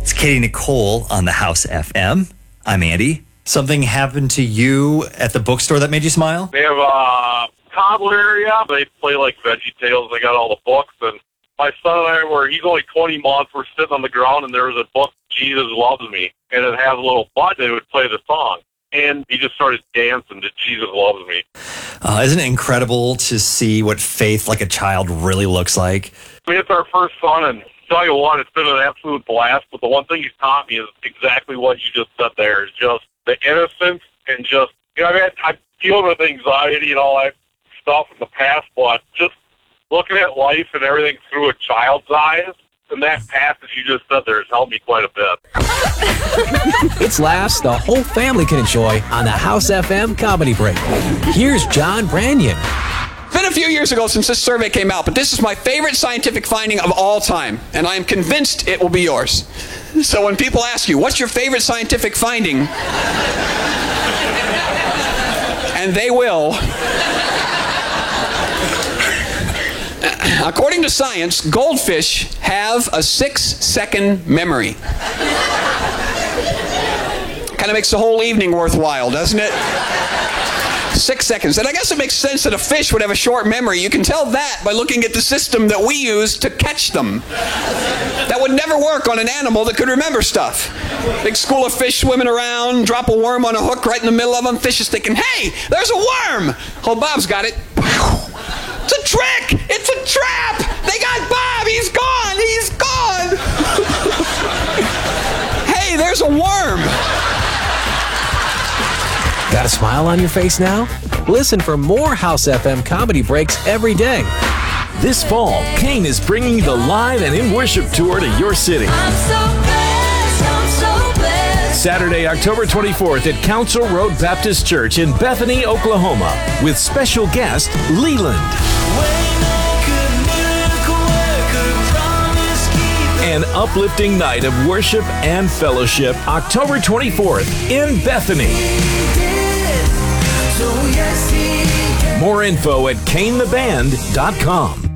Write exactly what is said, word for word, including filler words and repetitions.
It's Katie Nicole on the House F M. I'm Andy. Something happened to you at the bookstore that made you smile? They have a toddler area. They play like Veggie Tales. They got all the books. And my son and I were, he's only twenty months. We're sitting on the ground, and there was a book, Jesus Loves Me. And it has a little button. It would play the song. And he just started dancing to Jesus Loves Me. Uh, isn't it incredible to see what faith like a child really looks like? I mean, it's our first son, and tell you what, it's been an absolute blast. But the one thing he's taught me is exactly what you just said there, is just the innocence and just, you know, I mean, I deal with anxiety and all that stuff in the past, but just looking at life and everything through a child's eyes, and that passage you just said there has helped me quite a bit. It's laughs the whole family can enjoy on the House F M Comedy Break. Here's John Branyan. It's been a few years ago since this survey came out, but this is my favorite scientific finding of all time, and I am convinced it will be yours. So when people ask you, what's your favorite scientific finding? And they will. According to science, goldfish have a six-second memory. Kind of makes the whole evening worthwhile, doesn't it? Six seconds. And I guess it makes sense that a fish would have a short memory. You can tell that by looking at the system that we use to catch them. That would never work on an animal that could remember stuff. Big school of fish swimming around, drop a worm on a hook right in the middle of them. Fish is thinking, hey, there's a worm. Oh, Bob's got it. It's a trick! It's a trap! They got Bob! He's gone! He's gone! Hey, there's a worm! Got a smile on your face now? Listen for more House F M Comedy Breaks every day. This fall, Kane is bringing the live and in worship tour to your city. I'm so blessed, I'm so blessed. Saturday, October twenty-fourth at Council Road Baptist Church in Bethany, Oklahoma, with special guest Leland. An uplifting night of worship and fellowship, October twenty-fourth in Bethany. More info at kane the band dot com.